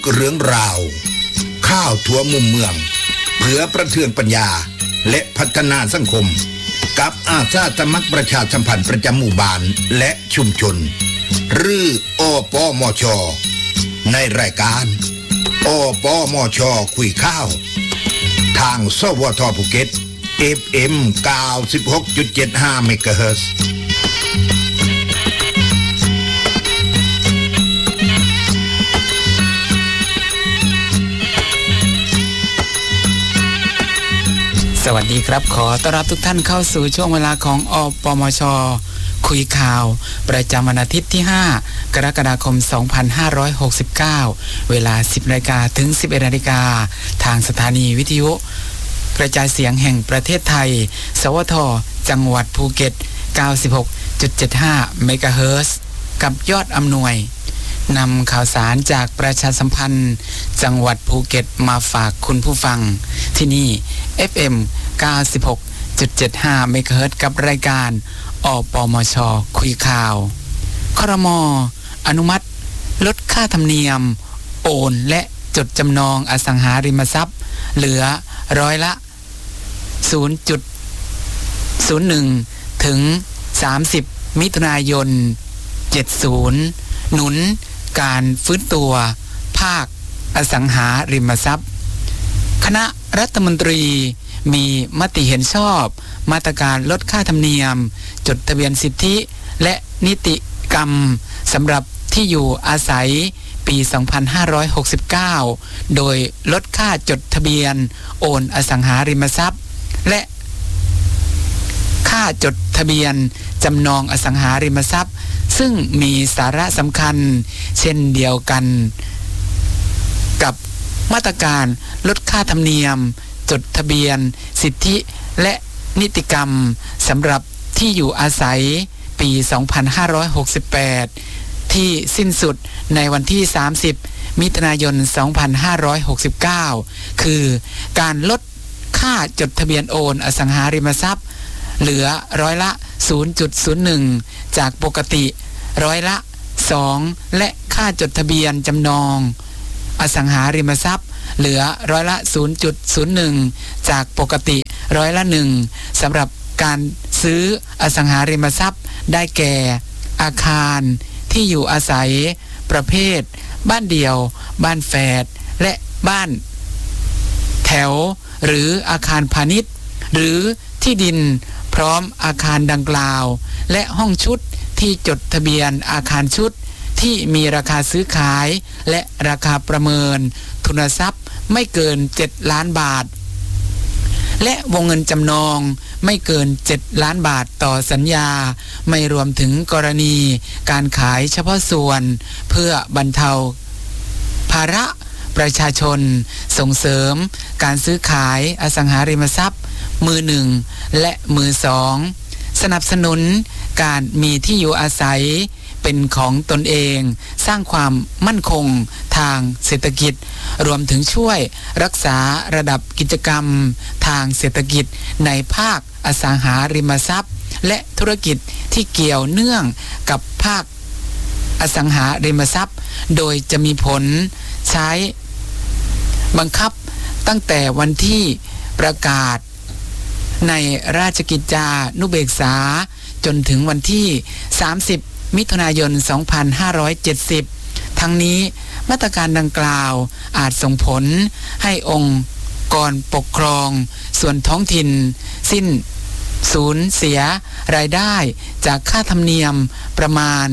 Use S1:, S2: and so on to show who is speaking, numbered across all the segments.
S1: เรื่องราวข้าวทั่วมุมเมืองเพื่อประเทืองปัญญาและพัฒนาสังคมกับอาสาสมัครประชาสัมพันธ์ประจำหมู่บ้านและชุมชนหรืออปมช.ในรายการอปมช.คุยข้าวทางสวท.ภูเก็ต FM 96.75 เมกะเฮิรตซ์
S2: สวัสดีครับขอต้อนรับทุกท่านเข้าสู่ช่วงเวลาของอปมช.คุยข่าวประจำวันอาทิตย์ที่5กรกฎาคม2569เวลา 10:00 นถึง 11:00 นทางสถานีวิทยุกระจายเสียงแห่งประเทศไทยสวท.จังหวัดภูเก็ต 96.75 เมกะเฮิรตซ์กับยอดอำนวยนำข่าวสารจากประชาสัมพันธ์จังหวัดภูเก็ตมาฝากคุณผู้ฟังที่นี่ FM 96.75 เมกะเฮิรตซ์กับรายการอปมช.คุยข่าวครม.อนุมัติลดค่าธรรมเนียมโอนและจดจำนองอสังหาริมทรัพย์เหลือร้อยละ 0.01 ถึง 30 มิถุนายน 70 หนุนการฟื้นตัวภาคอสังหาริมทรัพย์คณะรัฐมนตรีมีมติเห็นชอบมาตรการลดค่าธรรมเนียมจดทะเบียนสิทธิและนิติกรรมสำหรับที่อยู่อาศัยปี 2569 โดยลดค่าจดทะเบียนโอนอสังหาริมทรัพย์และค่าจดทะเบียนจำนองอสังหาริมทรัพย์ซึ่งมีสาระสำคัญเช่นเดียวกันกับมาตรการลดค่าธรรมเนียมจดทะเบียนสิทธิและนิติกรรมสำหรับที่อยู่อาศัยปี 2568 ที่สิ้นสุดในวันที่ 30 มิถุนายน 2569 คือการลดค่าจดทะเบียนโอนอสังหาริมทรัพย์เหลือร้อยละ 0.01 จากปกติร้อยละ 2 และค่าจดทะเบียนจำนองอสังหาริมทรัพย์เหลือร้อยละ 0.01 จากปกติร้อยละ 1 สำหรับการซื้ออสังหาริมทรัพย์ได้แก่อาคารที่อยู่อาศัยประเภทบ้านเดี่ยวบ้านแฝดและบ้านแถวหรืออาคารพาณิชย์หรือที่ดินพร้อมอาคารดังกล่าวและห้องชุดที่จดทะเบียนอาคารชุดที่มีราคาซื้อขายและราคาประเมินทุนทรัพย์ไม่เกิน7ล้านบาทและวงเงินจำนองไม่เกิน7ล้านบาทต่อสัญญาไม่รวมถึงกรณีการขายเฉพาะส่วนเพื่อบรรเทาภาระประชาชนส่งเสริมการซื้อขายอสังหาริมทรัพย์มือหนึ่งและมือสองสนับสนุนการมีที่อยู่อาศัยเป็นของตนเองสร้างความมั่นคงทางเศรษฐกิจรวมถึงช่วยรักษาระดับกิจกรรมทางเศรษฐกิจในภาคอสังหาริมทรัพย์และธุรกิจที่เกี่ยวเนื่องกับภาคอสังหาริมทรัพย์โดยจะมีผลใช้บังคับตั้งแต่วันที่ประกาศในราชกิจจานุเบกษาจนถึงวันที่30 มิถุนายน 2570 ทั้งนี้มาตรการดังกล่าวอาจส่งผลให้องค์กรปกครองส่วนท้องถิ่นสิ้นสูญเสียรายได้จากค่าธรรมเนียมประมาณ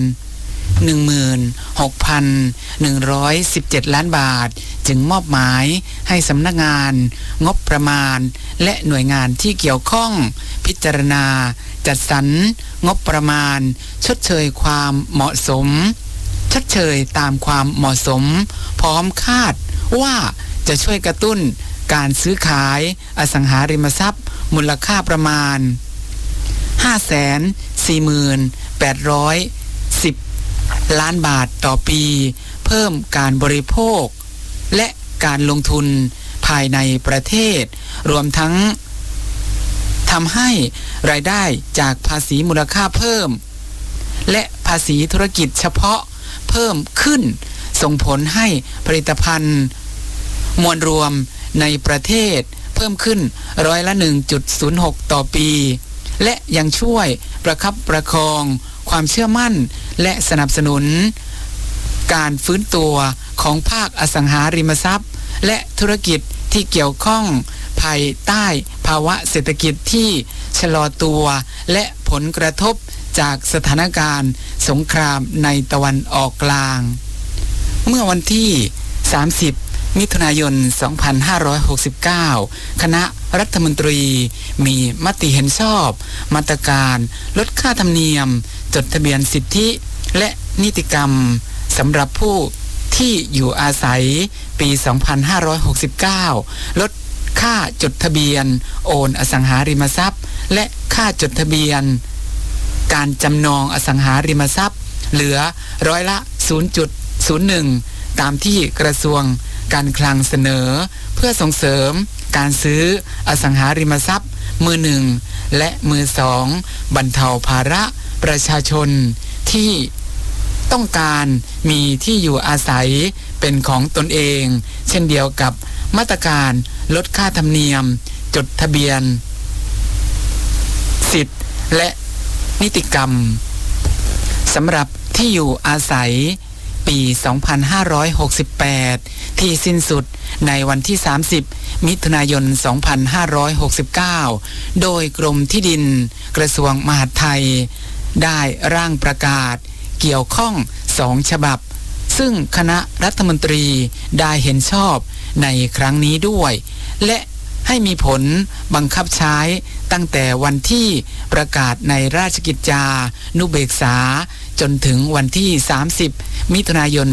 S2: 16,117 ล้านบาทจึงมอบหมายให้สำนักงานงบประมาณและหน่วยงานที่เกี่ยวข้องพิจารณาจัดสรรงบประมาณชดเชยความเหมาะสมชดเชยตามความเหมาะสมพร้อมคาดว่าจะช่วยกระตุ้นการซื้อขายอสังหาริมทรัพย์มูลค่าประมาณ 544,810 ล้านบาทต่อปีเพิ่มการบริโภคและการลงทุนภายในประเทศรวมทั้งทำให้รายได้จากภาษีมูลค่าเพิ่มและภาษีธุรกิจเฉพาะเพิ่มขึ้นส่งผลให้ผลิตภัณฑ์มวลรวมในประเทศเพิ่มขึ้นร้อยละ 1.06 ต่อปีและยังช่วยประคับประคองความเชื่อมั่นและสนับสนุนการฟื้นตัวของภาคอสังหาริมทรัพย์และธุรกิจที่เกี่ยวข้องภายใต้ภาวะเศรษฐกิจที่ชะลอตัวและผลกระทบจากสถานการณ์สงครามในตะวันออกกลางเมื่อวันที่30มิถุนายน2569คณะรัฐมนตรีมีมติเห็นชอบมาตรการลดค่าธรรมเนียมจดทะเบียนสิทธิและนิติกรรมสำหรับผู้ที่อยู่อาศัยปี2569ลดค่าจดทะเบียนโอนอสังหาริมทรัพย์และค่าจดทะเบียนการจำนองอสังหาริมทรัพย์เหลือร้อยละ 0.01 ตามที่กระทรวงการคลังเสนอเพื่อส่งเสริมการซื้ออสังหาริมทรัพย์มือหนึ่งและมือสองบรรเทาภาระประชาชนที่ต้องการมีที่อยู่อาศัยเป็นของตนเองเช่นเดียวกับมาตรการลดค่าธรรมเนียมจดทะเบียนสิทธิ์และนิติกรรมสำหรับที่อยู่อาศัยปี2568ที่สิ้นสุดในวันที่30มิถุนายน2569โดยกรมที่ดินกระทรวงมหาดไทยได้ร่างประกาศเกี่ยวข้อง2ฉบับซึ่งคณะรัฐมนตรีได้เห็นชอบในครั้งนี้ด้วยและให้มีผลบังคับใช้ตั้งแต่วันที่ประกาศในราชกิจจานุเบกษาจนถึงวันที่30มิถุนายน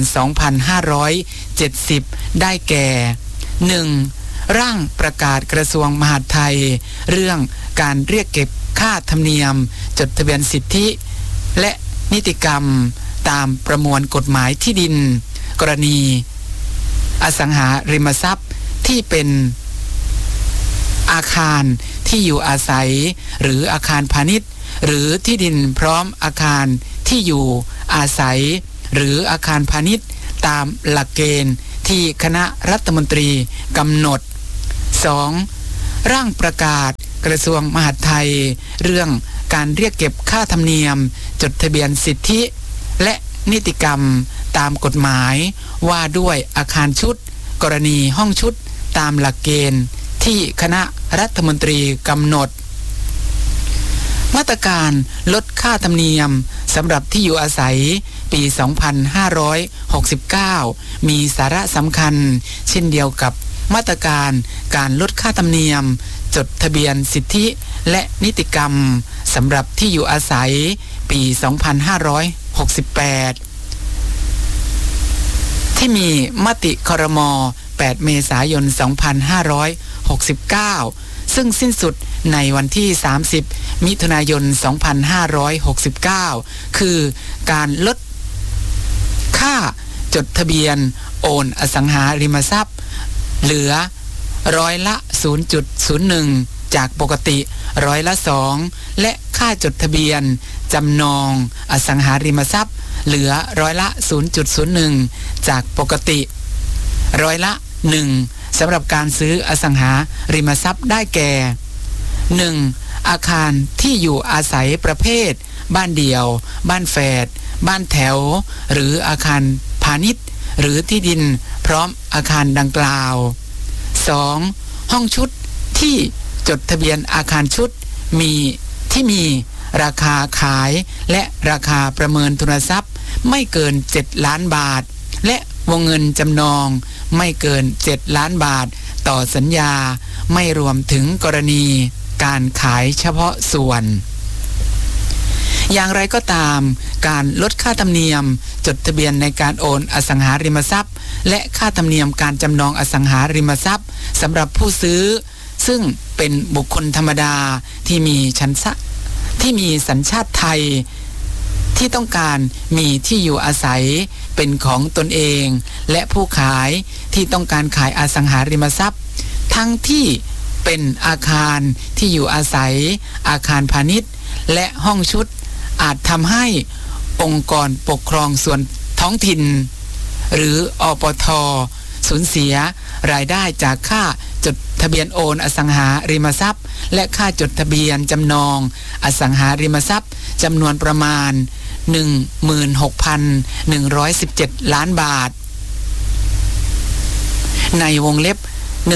S2: 2570ได้แก่ 1. ร่างประกาศกระทรวงมหาดไทยเรื่องการเรียกเก็บค่าธรรมเนียมจดทะเบียนสิทธิและนิติกรรมตามประมวลกฎหมายที่ดินกรณีอสังหาริมทรัพย์ที่เป็นอาคารที่อยู่อาศัยหรืออาคารพาณิชย์หรือที่ดินพร้อมอาคารที่อยู่อาศัยหรืออาคารพาณิชย์ตามหลักเกณฑ์ที่คณะรัฐมนตรีกำหนด 2. ร่างประกาศกระทรวงมหาดไทยเรื่องการเรียกเก็บค่าธรรมเนียมจดทะเบียนสิทธิและนิติกรรมตามกฎหมายว่าด้วยอาคารชุดกรณีห้องชุดตามหลักเกณฑ์ที่คณะรัฐมนตรีกำหนดมาตรการลดค่าธรรมเนียมสำหรับที่อยู่อาศัยปี2569มีสาระสำคัญเช่นเดียวกับมาตรการการลดค่าธรรมเนียมจดทะเบียนสิทธิและนิติกรรมสำหรับที่อยู่อาศัยปี2568ที่มีมติครม. 8 เมษายน 2569ซึ่งสิ้นสุดในวันที่30มิถุนายน2569คือการลดค่าจดทะเบียนโอนอสังหาริมทรัพย์เหลือร้อยละ 0.01 จากปกติร้อยละ 2และค่าจดทะเบียนจำนองอสังหาริมทรัพย์เหลือร้อยละ 0.01 จากปกติร้อยละ 1สำหรับการซื้ออสังหาริมทรัพย์ได้แก่ 1. อาคารที่อยู่อาศัยประเภทบ้านเดี่ยวบ้านแฝดบ้านแถวหรืออาคารพาณิชย์หรือที่ดินพร้อมอาคารดังกล่าว 2. ห้องชุดที่จดทะเบียนอาคารชุดที่มีราคาขายและราคาประเมินทุนทรัพย์ไม่เกิน7ล้านบาทและวงเงินจำนองไม่เกิน7ล้านบาทต่อสัญญาไม่รวมถึงกรณีการขายเฉพาะส่วนอย่างไรก็ตามการลดค่าธรรมเนียมจดทะเบียนในการโอนอสังหาริมทรัพย์และค่าธรรมเนียมการจำนองอสังหาริมทรัพย์สำหรับผู้ซื้อซึ่งเป็นบุคคลธรรมดาที่มีสัญชาติไทยที่ต้องการมีที่อยู่อาศัยเป็นของตนเองและผู้ขายที่ต้องการขายอสังหาริมทรัพย์ทั้งที่เป็นอาคารที่อยู่อาศัยอาคารพาณิชย์และห้องชุดอาจทำให้องค์กรปกครองส่วนท้องถิ่นหรืออปท.สูญเสียรายได้จากค่าจดทะเบียนโอนอสังหาริมทรัพย์และค่าจดทะเบียนจำนองอสังหาริมทรัพย์จำนวนประมาณ 16,117 ล้านบาทในวงเล็บ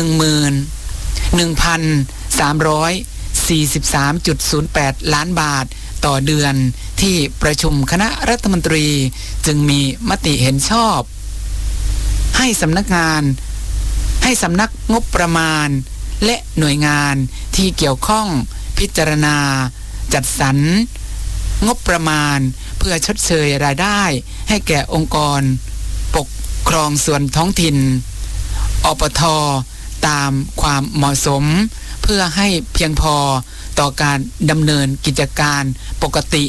S2: 11,343.08 ล้านบาทต่อเดือนที่ประชุมคณะรัฐมนตรีจึงมีมติเห็นชอบให้สำนักงบประมาณและหน่วยงานที่เกี่ยวข้องพิจารณาจัดสรรงบประมาณเพื่อชดเชยรายได้ให้แก่องค์กรปกครองส่วนท้องถิ่นอปท.ตามความเหมาะสมเพื่อให้เพียงพอต่อการดำเนินกิจการปกติ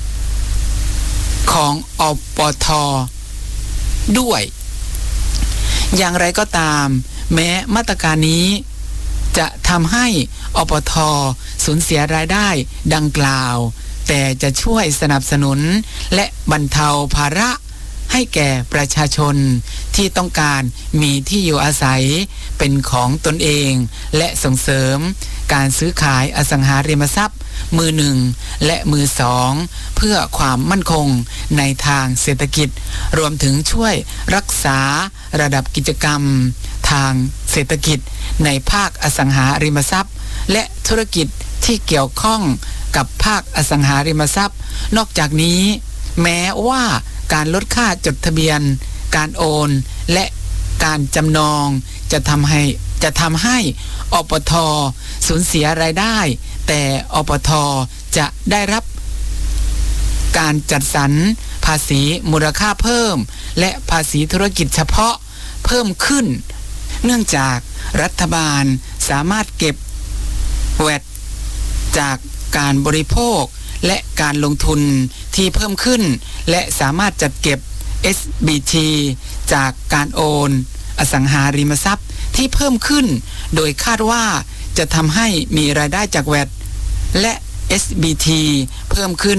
S2: ของอปท.ด้วยอย่างไรก็ตามแม้มาตรการนี้จะทำให้อปท.สูญเสียรายได้ดังกล่าวแต่จะช่วยสนับสนุนและบรรเทาภาระให้แก่ประชาชนที่ต้องการมีที่อยู่อาศัยเป็นของตนเองและส่งเสริมการซื้อขายอสังหาริมทรัพย์มือหนึ่งและมือสองเพื่อความมั่นคงในทางเศรษฐกิจรวมถึงช่วยรักษาระดับกิจกรรมทางเศรษฐกิจในภาคอสังหาริมทรัพย์และธุรกิจที่เกี่ยวข้องกับภาคอสังหาริมทรัพย์นอกจากนี้แม้ว่าการลดค่าจดทะเบียนการโอนและการจำนองจะทำให้อปท.สูญเสียรายได้แต่อปท.จะได้รับการจัดสรรภาษีมูลค่าเพิ่มและภาษีธุรกิจเฉพาะเพิ่มขึ้นเนื่องจากรัฐบาลสามารถเก็บแวตจากการบริโภคและการลงทุนที่เพิ่มขึ้นและสามารถจัดเก็บ SBT จากการโอนอสังหาริมทรัพย์ที่เพิ่มขึ้นโดยคาดว่าจะทำให้มีรายได้จากแวตและ SBT เพิ่มขึ้น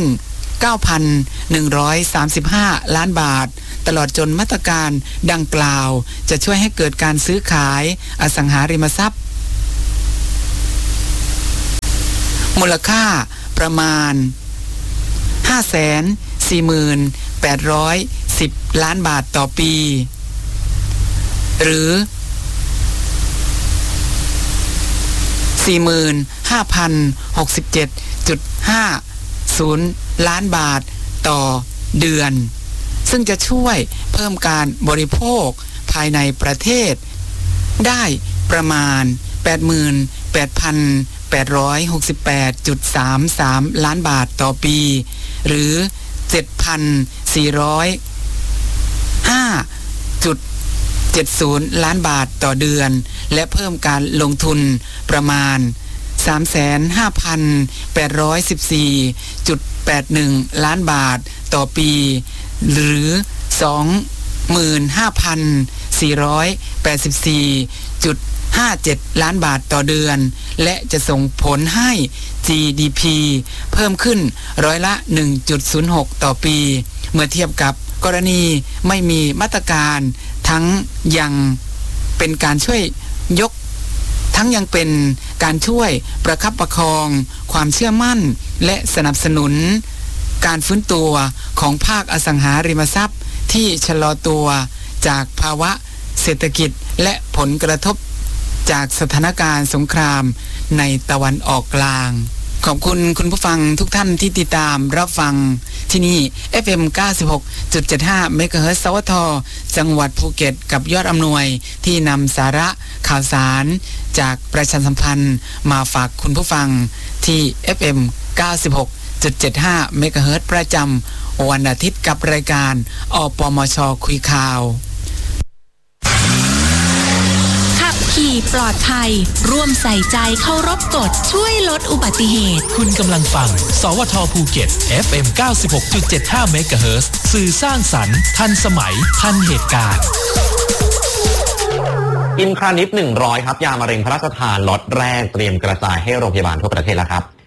S2: 9,135 ล้านบาทตลอดจนมาตรการดังกล่าวจะช่วยให้เกิดการซื้อขายอสังหาริมทรัพย์มูลค่าประมาณ 544,810 ล้านบาทต่อปีหรือ 45,067.50 ล้านบาทต่อเดือนซึ่งจะช่วยเพิ่มการบริโภคภายในประเทศได้ประมาณ 88,868.33 ล้านบาทต่อปีหรือ 7,405.70 ล้านบาทต่อเดือนและเพิ่มการลงทุนประมาณ 35,814.81 ล้านบาทต่อปีหรือ 25,484.57 ล้านบาทต่อเดือนและจะส่งผลให้ GDP เพิ่มขึ้นร้อยละ 1.06 ต่อปีเมื่อเทียบกับกรณีไม่มีมาตรการทั้งยังเป็นการช่วยยังเป็นการช่วยประคับประคองความเชื่อมั่นและสนับสนุนการฟื้นตัวของภาคอสังหาริมทรัพย์ที่ชะลอตัวจากภาวะเศรษฐกิจและผลกระทบจากสถานการณ์สงครามในตะวันออกกลางขอบคุณคุณผู้ฟังทุกท่านที่ติดตามรับฟังที่นี่ FM 96.75 เมกะเฮิรตซ์ สวท จังหวัดภูเก็ตกับยอดอำนวยที่นำสาระข่าวสารจากประชาสัมพันธ์มาฝากคุณผู้ฟังที่ FM 96.75 เมกะเฮิรตซ์ประจำวันอาทิตย์กับรายการอปมช.คุยข่าว
S3: ขี่ปลอดภัยร่วมใส่ใจเคารพกฎช่วยลดอุบัติเหตุ
S4: คุณกำลังฟังสวท.ภูเก็ต FM 96.75 เมกะเฮิรตซ์สื่อสร้างสรรค์ทันสมัยทันเหตุการณ์
S5: อินทรานิป100ครับยามะเร็งพระราชทานล็อตแรกเตรียมกระจายให้โรงพยาบาลทั่วประเทศแล้วครับ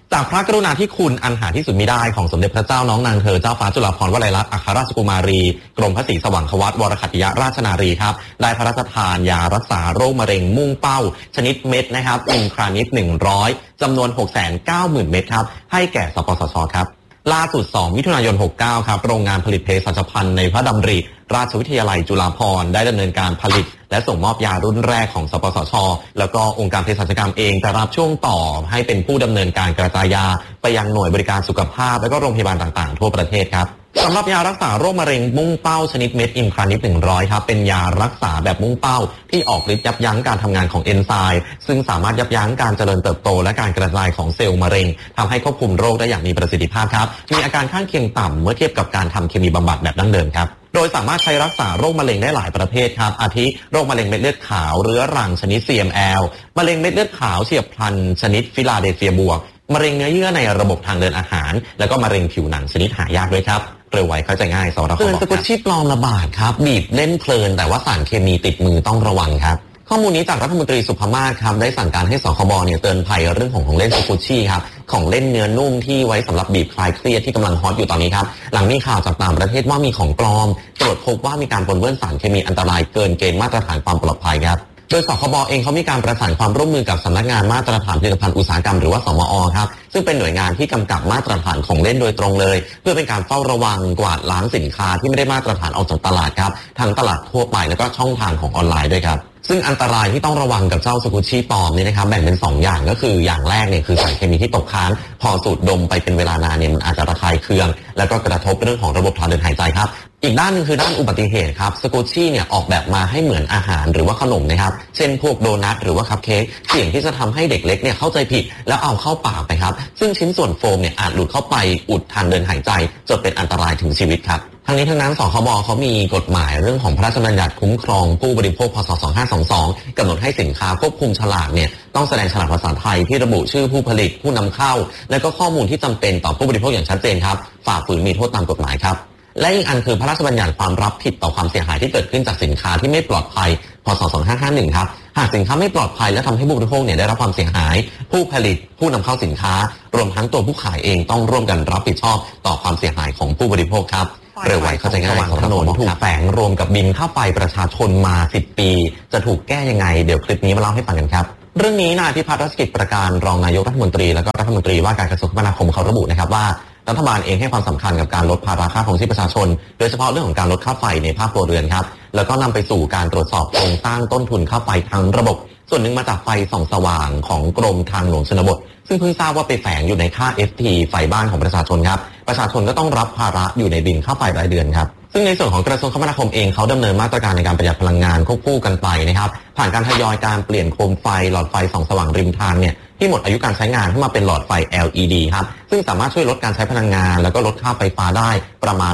S5: จากพระกรุณาธิคุณอันหาที่สุดมิได้ของสมเด็จพระเจ้าน้องนางเธอเจ้าฟ้าจุฬาภรณ์วลัยลักษณ์อัครราชกุมารีกรมพระศรีสว่างควัตวรคัตติยราชนารีครับได้พระราชทานยารักษาโรคมะเร็งมุ่งเป้าชนิดเม็ดนะครับอินครานิด100จำนวน 690,000 เม็ดครับให้แก่สปสชครับล่าสุด2มิถุนายน69ครับโรงงานผลิตเภสัชภัณฑ์ในพระดำริราชวิทยาลัยจุฬาภรณ์ได้ดำเนินการผลิตและส่งมอบยารุ่นแรกของสปสชแล้วก็องค์การเภสัชกรรมเองจะรับช่วงต่อให้เป็นผู้ดำเนินการกระจายยาไปยังหน่วยบริการสุขภาพและก็โรงพยาบาลต่างๆทั่วประเทศครับสำหรับยารักษาโรคมะเร็งมุ่งเป้าชนิดเม็ดอิมครานิด100ครับเป็นยารักษาแบบมุ่งเป้าที่ออกฤทธิ์ยับยั้งการทำงานของเอนไซม์ซึ่งสามารถยับยั้งการเจริญเติบโตและการกระจายของเซลล์มะเร็งทำให้ควบคุมโรคได้อย่างมีประสิทธิภาพครับมีอาการข้างเคียงต่ำเมื่อเทียบกับการทำเคมีบำบัดแบบดั้งเดิมครับโดยสามารถใช้รักษาโรคมะเร็งได้หลายประเภทครับอาทิโรคมะเร็งเม็ดเลือดขาวเรื้อรังชนิด CML มะเร็งเม็ดเลือดขาวเฉียบพลันชนิดฟิลาเดลเฟียบวกมะเร็งเนื้อเยื่อในระบบทางเดินอาหารแล้วก็มะเร็งผิวหนังชนิดหายากด้วยครับเร็วไวเข้าใจง่ายสำหรับเตือนสกุลชีพปลอมระบาดครับบีบเล่นเพลินแต่ว่าสารเคมีติดมือต้องระวังครับข้อมูลนี้จากรัฐมนตรีสุภมาศครับได้สั่งการให้สคบเตือนภัยเรื่องของเล่นสกุลชีครับของเล่นเนื้อนุ่มที่ไว้สำหรับบีบคลายเครียดที่กำลังฮอตอยู่ตอนนี้ครับหลังมีข่าวจากต่างประเทศว่ามีของปลอมตรวจพบว่ามีการปนเปื้อนสารเคมีอันตรายเกินเกณฑ์มาตรฐานความปลอดภัยครับโดยสคบเองเขามีการประสานความร่วมมือกับสำนักงานมาตรฐานผลิตภัณฑ์อุตสาหกรรมหรือว่าสมอ.ครับซึ่งเป็นหน่วยงานที่กำกับมาตรฐานของเล่นโดยตรงเลยเพื่อเป็นการเฝ้าระวังกวาดล้างสินค้าที่ไม่ได้มาตรฐานออกจากตลาดครับทั้งตลาดทั่วไปแล้วก็ช่องทางของออนไลน์ด้วยครับซึ่งอันตรายที่ต้องระวังกับเจ้าสกุชชี่ปลอมนี่นะครับแบ่งเป็น2อย่างก็คืออย่างแรกเนี่ยคือสารเคมีที่ตกค้างพอสูดดมไปเป็นเวลานานเนี่ยมันอาจจะระคายเคืองแล้วก็กระทบเรื่องของระบบทางเดินหายใจครับอีกด้านนึงคือด้านอุบัติเหตุครับสกุชชี่เนี่ยออกแบบมาให้เหมือนอาหารหรือว่าขนมนะครับเช่นพวกโดนัทหรือว่าคัพเค้กเสี่ยงที่จะทำให้เด็กเล็กเนี่ยเข้าใจผิดแล้วเอาเข้าปากไปครับซึ่งชิ้นส่วนโฟมเนี่ยอาจหลุดเข้าไปอุดทางเดินหายใจจนเป็นอันตรายถึงชีวิตครับทั้งนี้ทั้งนั้นสคบเขามีกฎหมายเรื่องของพระราชบัญญัติคุ้มครองผู้บริโภคพศ2522กำหนดให้สินค้าควบคุมฉลากเนี่ยต้องแสดงฉลากภาษาไทยที่ระบุชื่อผู้ผลิตผู้นำเข้าและก็ข้อมูลที่จำเป็นต่อผู้บริโภคอย่างชัดเจนครับฝ่าฝืนมีโทษตามกฎหมายครับและอีกอันคือพระราชบัญญัติความรับผิดต่อความเสียหายที่เกิดขึ้นจากสินค้าที่ไม่ปลอดภัยพศ2551ครับหากสินค้าไม่ปลอดภัยและทำให้ผู้บริโภคเนี่ยได้รับความเสียหายผู้ผลิตผู้นำเข้าสินค้ารวมทั้งตัวผู้ขายเองต้องร่วมกันรับผิดชอบต่อความเสียหายของผู้บริโภคครับเร็วไวเข้าใจง่ายถนนถูกแฝงรวมกับบินค่าไฟประชาชนมา10 ปีจะถูกแก้ยังไงเดี๋ยวคลิปนี้มาเล่าให้ฟังกันครับเรื่องนี้นายพิพัฒน์รัชกิจประการรองนายกรัฐมนตรีและก็รัฐมนตรีว่าการกระทรวงคมนาคมเขาระบุนะครับว่ารัฐบาลเองให้ความสำคัญกับการลดภาระค่าครองชีพประชาชนโดยเฉพาะเรื่องของการลดค่าไฟในภาคครัวเรือนครับแล้วก็นำไปสู่การตรวจสอบโครงสร้างต้นทุนค่าไฟทั้งระบบส่วนหนึ่งมาจากไฟส่องสว่างของกรมทางหลวงชนบทซึ่งเพิ่งทราบว่าไปแฝงอยู่ในค่า FT ไฟบ้านของประชาชนครับประชาชนก็ต้องรับภาระอยู่ในบินค่าไฟรายเดือนครับซึ่งในส่วนของกระทรวงคมนาคมเองเขาดำเนินมาตรการในการประหยัดพลังงานควบคู่กันไปนะครับผ่านการทยอยการเปลี่ยนโคมไฟหลอดไฟส่องสว่างริมทางเนี่ยที่หมดอายุการใช้งานให้มาเป็นหลอดไฟ LED ครับซึ่งสามารถช่วยลดการใช้พลังงานแล้วก็ลดค่าไฟฟ้าได้ประมาณ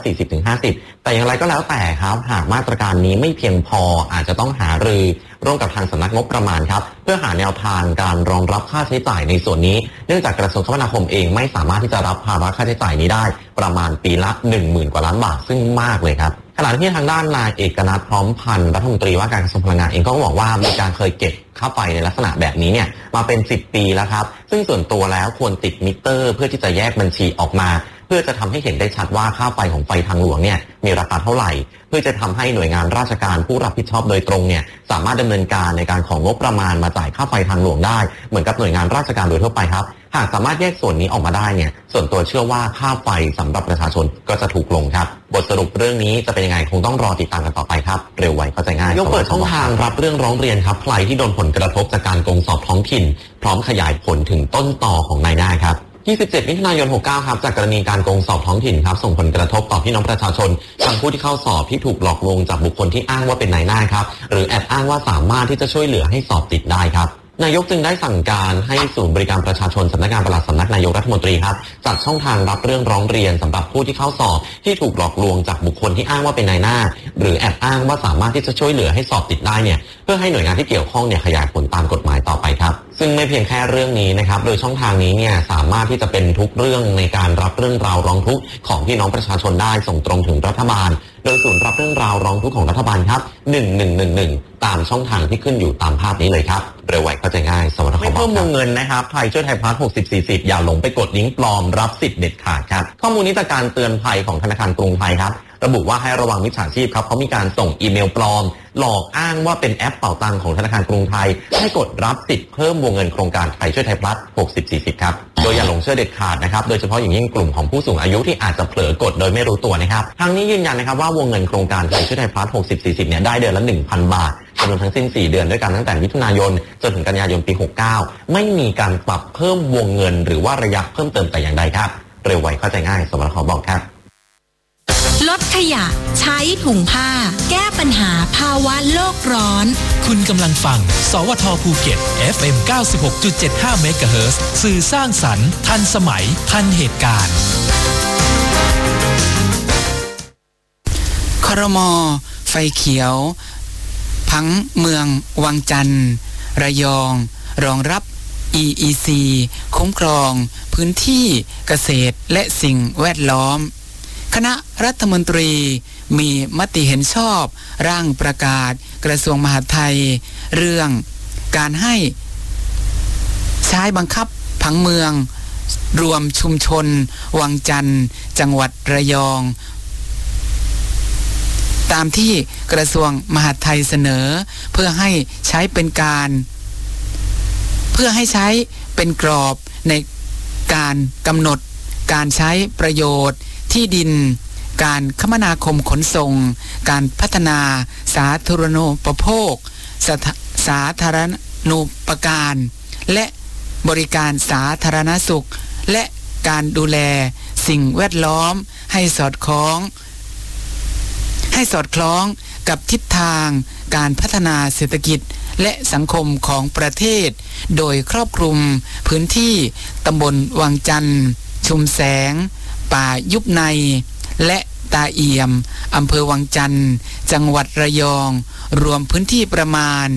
S5: 40-50%แต่อย่างไรก็แล้วแต่ครับหากมาตรการนี้ไม่เพียงพออาจจะต้องหารือร่วมกับทางสำนักงบประมาณครับเพื่อหาแนวทางการรองรับค่าใช้จ่ายในส่วนนี้เนื่องจากกระทรวงคมนาคมเองไม่สามารถที่จะรับภาระค่าใช้จ่ายนี้ได้ประมาณปีละ 10,000 กว่าล้านบาทซึ่งมากเลยครับขณะที่ทางด้านนายเอกนัทพร้อมพันธ์รัฐมนตรีว่าการกระทรวงพลังงานเองก็บอกว่ามีการเคยเก็บค่าไฟในลักษณะแบบนี้เนี่ยมาเป็น10 ปีแล้วครับซึ่งส่วนตัวแล้วควรติดมิเตอร์เพื่อที่จะแยกบัญชีออกมาเพื่อจะทำให้เห็นได้ชัดว่าค่าไฟของไฟทางหลวงเนี่ยมีราคาเท่าไหร่เพื่อจะทำให้หน่วยงานราชการผู้รับผิดชอบโดยตรงเนี่ยสามารถดำเนินการในการของงบประมาณมาจ่ายค่าไฟทางหลวงได้เหมือนกับหน่วยงานราชการโดยทั่วไปครับหากสามารถแยกส่วนนี้ออกมาได้เนี่ยส่วนตัวเชื่อว่าค่าไฟสำหรับประชาชนก็จะถูกลงครับบทสรุปเรื่องนี้จะเป็นยังไงคงต้องรอติดตามกันต่อไปครับเร็วไวเข้าใจง่ายยกเปิดช่องทางรับเรื่องร้องเรียนครับใครที่โดนผลกระทบจากการโกงสอบท้องถิ่นพร้อมขยายผลถึงต้นตอของนายหน้าครับ27 มิถุนายน 69 ครับจากกรณีการโกงสอบท้องถิ่นครับส่งผลกระทบต่อพี่น้องประชาชนทั้งผู้ที่เข้าสอบที่ถูกหลอกลวงจากบุคคลที่อ้างว่าเป็นนายหน้าครับหรือแอบอ้างว่าสามารถที่จะช่วยเหลือให้สอบติดได้ครับนายกจึงได้สั่งการให้ศูนย์บริการประชาชนสำนักงานปลัดสำนักนายกรัฐมนตรีครับจัดช่องทางรับเรื่องร้องเรียนสำหรับผู้ที่เข้าสอบที่ถูกหลอกลวงจากบุคคลที่อ้างว่าเป็นนายหน้าหรือแอบอ้างว่าสามารถที่จะช่วยเหลือให้สอบติดได้เนี่ยเพื่อให้หน่วยงานที่เกี่ยวข้องเนี่ยขยายผลตามกฎหมายต่อไปครับซึ่งไม่เพียงแค่เรื่องนี้นะครับโดยช่องทางนี้เนี่ยสามารถที่จะเป็นทุกเรื่องในการรับเรื่องราวร้องทุกข์ของพี่น้องประชาชนได้ส่งตรงถึงรัฐบาลโดยศูนย์รับเรื่องราวร้องทุกข์ของรัฐบาลครับ1111ตามช่องทางที่ขึ้นอยู่ตามภาพนี้เลยครับเร็วไวเข้าใจง่ายสวัสดีครับไม่เพิ่มวงเงินนะครับไทยช่วยไทยพลัส60-40อย่าหลงไปกดลิงก์ปลอมรับสิทธิ์เด็ดขาดครับข้อมูลนี้จากการเตือนภัยของธนาคารกรุงไทยครับระบุว่าให้ระวังมิจฉาชีพครับเขามีการส่งอีเมลปลอมหลอกอ้างว่าเป็นแอปเป๋าตังของธนาคารกรุงไทยให้กดรับสิทธิ์เพิ่มวงเงินโครงการไทยช่วยไทยพลัส60-40ครับโดยอย่าหลงเชื่อเด็ดขาดนะครับโดยเฉพาะอย่างยิ่งกลุ่มของผู้สูงอายุที่อาจจะเผลอกดโดยไม่รู้ตัวนะครับทางนี้ยืนยันนะครับว่าวงเงินโครงการไทยช่วยไทยพลัส60-40เนี่ยได้เดือนละ 1,000 บาทจำนวนทั้งสิ้น4เดือนด้วยกันตั้งแต่มิถุนายนจนถึงกันยายนปี69ไม่มีการปรับเพิ่มวงเงินหรือว่าระยะเพิ่มเติมแต่อย่างใดครับเร็วไวเข้าใจง่ายสมรขบอกครับ
S3: ลดขยะใช้ถุงผ้าแก้ปัญหาภาวะโลกร้อน
S4: คุณกำลังฟังสวทภูเก็ต FM 96.75 เมกะเฮิรตซ์สื่อสร้างสรรค์ทันสมัยทันเหตุการณ์
S2: ครม.ไฟเขียวผังเมืองวังจันทร์ระยองรองรับ EEC คุ้มครองพื้นที่เกษตรและสิ่งแวดล้อมคณะรัฐมนตรีมีมติเห็นชอบร่างประกาศกระทรวงมหาดไทยเรื่องการให้ใช้บังคับผังเมืองรวมชุมชนวังจันทร์จังหวัดระยองตามที่กระทรวงมหาดไทยเสนอเพื่อให้ใช้เป็นกรอบในการกำหนดการใช้ประโยชน์ที่ดินการคมนาคมขนส่งการพัฒนาสาธารณูปโภคสาธารณูปการและบริการสาธารณสุขและการดูแลสิ่งแวดล้อมให้สอดคล้องกับทิศทางการพัฒนาเศรษฐกิจและสังคมของประเทศโดยครอบคลุมพื้นที่ตำบลวังจันทร์ชุมแสงป่ายุบในและตาเอี่ยมอำเภอวังจันทร์จังหวัดระยองรวมพื้นที่ประมาณ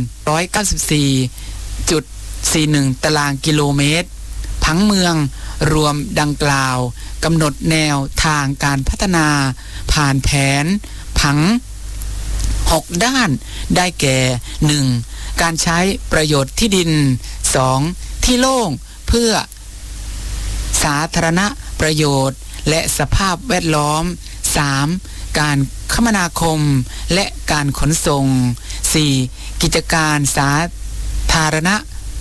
S2: 194.41 ตารางกิโลเมตรผังเมืองรวมดังกล่าวกำหนดแนวทางการพัฒนาผ่านแผนผัง6ด้านได้แก่ 1. การใช้ประโยชน์ที่ดิน 2. ที่โล่งเพื่อสาธารณประโยชน์และสภาพแวดล้อม 3. การคมนาคมและการขนส่ง 4. กิจการสาธารณ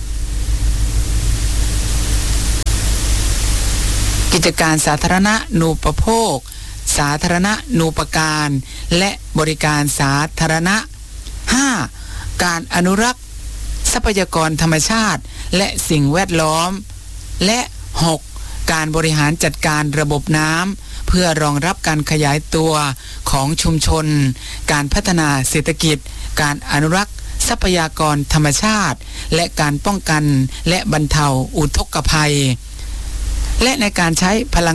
S2: นูปโภคสาธารณนูปการและบริการสาธารณะ 5. การอนุรักษ์ทรัพยากรธรรมชาติและสิ่งแวดล้อมและ 6. การบริหารจัดการระบบน้ำเพื่อรองรับการขยายตัวของชุมชนการพัฒนาเศรษฐกิจการอนุรักษ์ทรัพยากรธรรมชาติและการป้องกันและบรรเทาอุทกภัยและในการใช้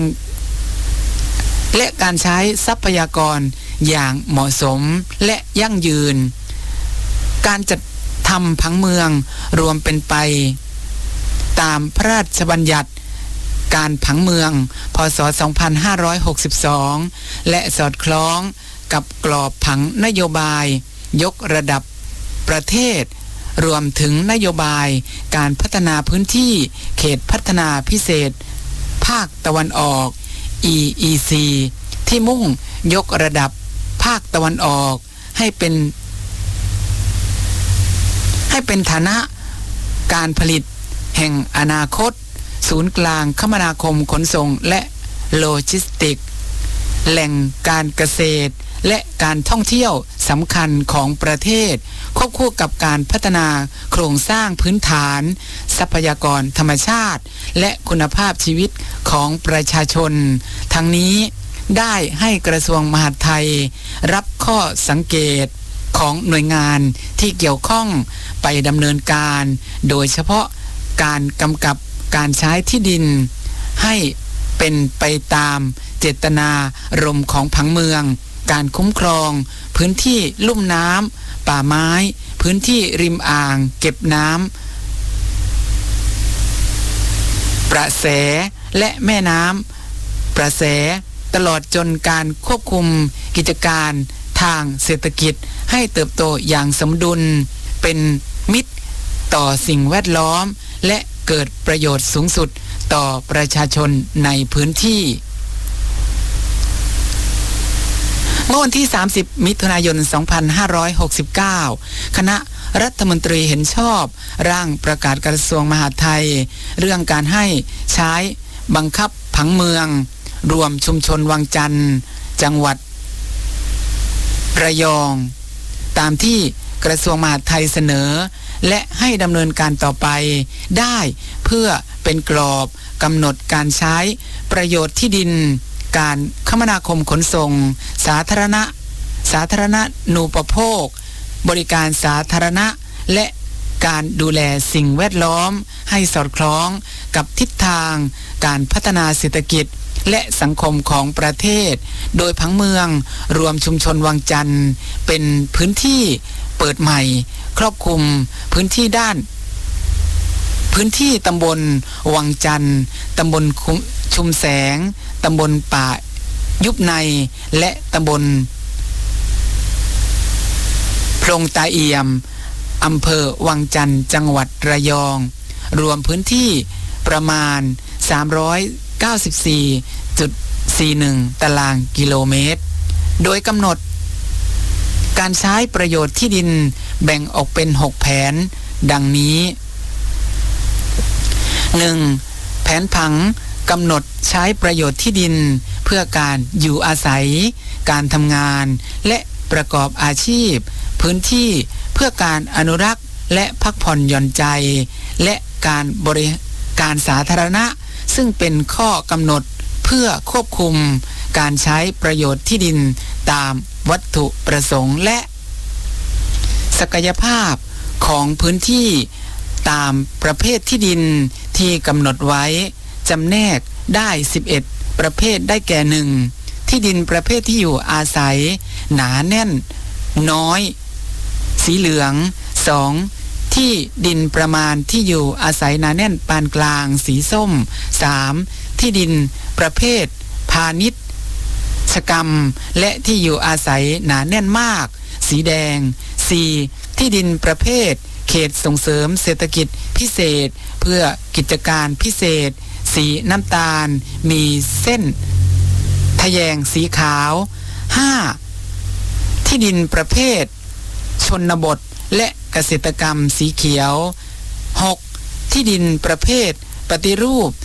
S2: ทรัพยากรอย่างเหมาะสมและยั่งยืนการจัดทำผังเมืองรวมเป็นไปตามพระราชบัญญัติการผังเมืองพ.ศ. 2562และสอดคล้องกับกรอบผังนโยบายยกระดับประเทศรวมถึงนโยบายการพัฒนาพื้นที่เขตพัฒนาพิเศษภาคตะวันออก EEC ที่มุ่งยกระดับภาคตะวันออกให้เป็นฐานะการผลิตแห่งอนาคตศูนย์กลางคมนาคมขนส่งและโลจิสติกส์แหล่งการเกษตรและการท่องเที่ยวสำคัญของประเทศควบคู่กับการพัฒนาโครงสร้างพื้นฐานทรัพยากรธรรมชาติและคุณภาพชีวิตของประชาชนทั้งนี้ได้ให้กระทรวงมหาดไทยรับข้อสังเกตของหน่วยงานที่เกี่ยวข้องไปดำเนินการโดยเฉพาะการกำกับการใช้ที่ดินให้เป็นไปตามเจตนารมณ์ของผังเมืองการคุ้มครองพื้นที่ลุ่มน้ำป่าไม้พื้นที่ริมอ่างเก็บน้ประแสและแม่น้ำประแสตลอดจนการควบคุมกิจการทางเศรษฐกิจให้เติบโตอย่างสมดุลเป็นมิตรต่อสิ่งแวดล้อมและเกิดประโยชน์สูงสุดต่อประชาชนในพื้นที่เมื่อวันที่30มิถุนายน2569คณะรัฐมนตรีเห็นชอบร่างประกาศกระทรวงมหาดไทยเรื่องการให้ใช้บังคับผังเมืองรวมชุมชนวังจันทร์จังหวัดระยองตามที่กระทรวงมหาดไทยเสนอและให้ดำเนินการต่อไปได้เพื่อเป็นกรอบกำหนดการใช้ประโยชน์ที่ดินการคมนาคมขนส่งสาธารณูปโภคบริการสาธารณะและการดูแลสิ่งแวดล้อมให้สอดคล้องกับทิศทางการพัฒนาเศรษฐกิจและสังคมของประเทศโดยผังเมืองรวมชุมชนวังจันทร์เป็นพื้นที่เปิดใหม่ครอบคลุมพื้นที่ตำบลวังจันทร์ตำบลชุมแสงตำบลป่ายุบในและตำบลพลงตาเอี่ยมอำเภอวังจันทร์จังหวัดระยองรวมพื้นที่ประมาณ394.41 ตารางกิโลเมตรโดยกำหนดการใช้ประโยชน์ที่ดินแบ่งออกเป็น6แผนดังนี้ 1. แผนผังกำหนดใช้ประโยชน์ที่ดินเพื่อการอยู่อาศัยการทำงานและประกอบอาชีพพื้นที่เพื่อการอนุรักษ์และพักผ่อนหย่อนใจและการบริการสาธารณะซึ่งเป็นข้อกำหนดเพื่อควบคุมการใช้ประโยชน์ที่ดินตามวัตถุประสงค์และศักยภาพของพื้นที่ตามประเภทที่ดินที่กำหนดไว้จำแนกได้11ประเภทได้แก่ 1. ที่ดินประเภทที่อยู่อาศัยหนาแน่นน้อยสีเหลือง 2. ที่ดินประมาณที่อยู่อาศัยหนาแน่นปานกลางสีส้ม 3. ที่ดินประเภทพาณิชกรรมและที่อยู่อาศัยหนาแน่นมากสีแดง 4. ที่ดินประเภทเขตส่งเสริมเศรษฐกิจพิเศษเพื่อกิจการพิเศษสีน้ำตาลมีเส้นทะแยงสีขาว 5. ที่ดินประเภทชนบทและเกษตรกรรมสีเขียว 6. ที่ดินประเภทปฏิรูป